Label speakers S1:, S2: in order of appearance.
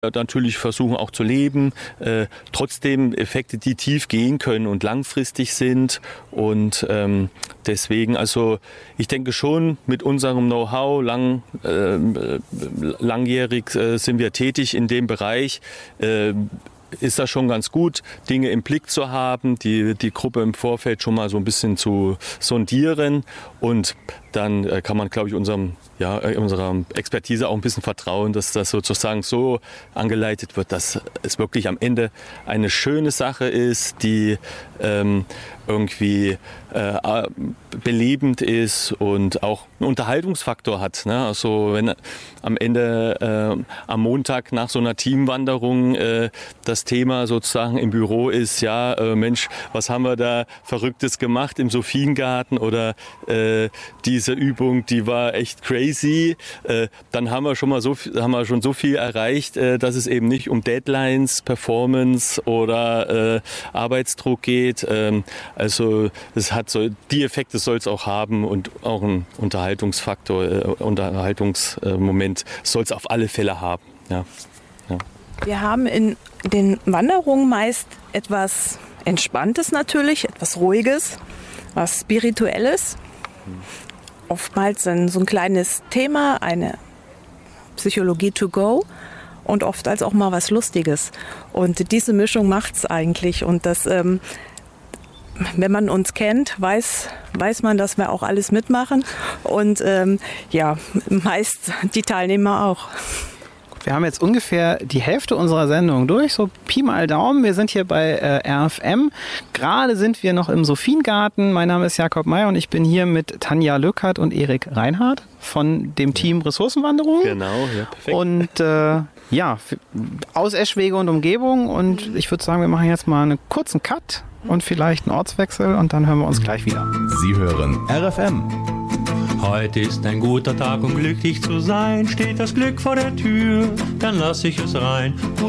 S1: natürlich versuchen auch zu leben, trotzdem Effekte, die tief gehen können und langfristig sind und deswegen, also ich denke schon mit unserem Know-how, langjährig sind wir tätig in dem Bereich, ist das schon ganz gut, Dinge im Blick zu haben, die Gruppe im Vorfeld schon mal so ein bisschen zu sondieren und dann kann man, glaube ich, unserer Expertise auch ein bisschen vertrauen, dass das sozusagen so angeleitet wird, dass es wirklich am Ende eine schöne Sache ist, die irgendwie belebend ist und auch einen Unterhaltungsfaktor hat. Ne? Also wenn am Ende am Montag nach so einer Teamwanderung das Thema sozusagen im Büro ist, ja Mensch, was haben wir da Verrücktes gemacht im Sophiengarten oder diese Übung, die war echt crazy, dann haben wir schon so viel erreicht, dass es eben nicht um Deadlines, Performance oder Arbeitsdruck geht. Also es hat so, die Effekte soll es auch haben und auch ein Unterhaltungsmoment soll es auf alle Fälle haben. Ja. Ja.
S2: Wir haben in den Wanderungen meist etwas Entspanntes natürlich, etwas Ruhiges, was Spirituelles. Oftmals so ein kleines Thema, eine Psychologie to go und oft als auch mal was Lustiges. Und diese Mischung macht's eigentlich. Und das, wenn man uns kennt, weiß man, dass wir auch alles mitmachen. Und meist die Teilnehmer auch.
S3: Wir haben jetzt ungefähr die Hälfte unserer Sendung durch, so Pi mal Daumen. Wir sind hier bei RFM. Gerade sind wir noch im Sophiengarten. Mein Name ist Jakob Meyer und ich bin hier mit Tanja Lückert und Erik Reinhardt von dem Team Ressourcenwanderung.
S1: Genau, ja, perfekt.
S3: Und aus Eschwege und Umgebung. Und ich würde sagen, wir machen jetzt mal einen kurzen Cut und vielleicht einen Ortswechsel und dann hören wir uns gleich wieder.
S4: Sie hören RFM.
S5: Heute ist ein guter Tag, um glücklich zu sein. Steht das Glück vor der Tür, dann lass ich es rein.